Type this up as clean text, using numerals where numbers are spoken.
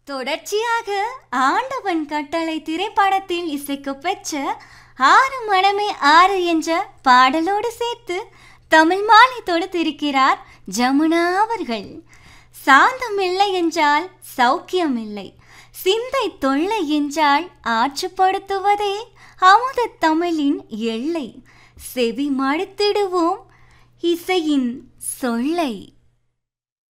தொடர்ச்சியாக ஆண்டவன் கட்டளை திரைப்படத்தில் இசைக்கு பெற்ற ஆறு மனமே ஆறு என்ற பாடலோடு சேர்த்து தமிழ் மாலை தொடுத்திருக்கிறார் ஜமுனா அவர்கள். சாந்தமில்லை என்றால் சௌக்கியமில்லை, சிந்தை தொல்லை என்றால் ஆற்றுப்படுத்துவதே அமுத தமிழின் எல்லை. செவி மடுத்திடுவோம் இசையின் சொல்லை.